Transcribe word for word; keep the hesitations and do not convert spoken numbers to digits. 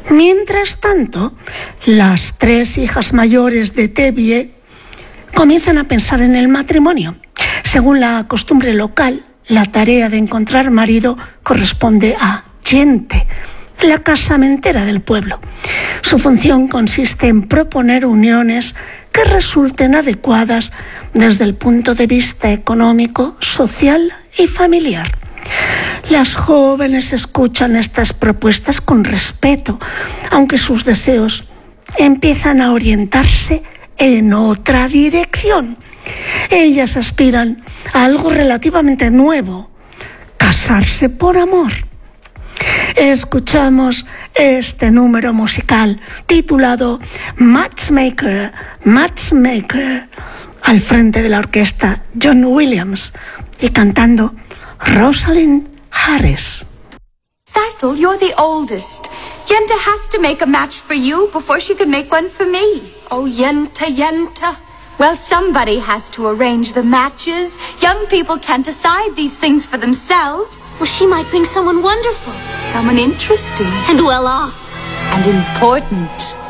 Mientras tanto, las tres hijas mayores de Tevye comienzan a pensar en el matrimonio. Según la costumbre local, la tarea de encontrar marido corresponde a Gente, la casamentera del pueblo. Su función consiste en proponer uniones que resulten adecuadas desde el punto de vista económico, social y familiar. Las jóvenes escuchan estas propuestas con respeto, aunque sus deseos empiezan a orientarse en otra dirección. Ellas aspiran a algo relativamente nuevo: casarse por amor. Escuchamos este número musical titulado Matchmaker, Matchmaker, al frente de la orquesta John Williams y cantando Rosalind Harris. Thythel, you're the oldest. Yenta has to make a match for you before she can make one for me. Oh, Yenta, Yenta. Well, somebody has to arrange the matches. Young people can't decide these things for themselves. Well, she might bring someone wonderful. Someone interesting. And well off. And important.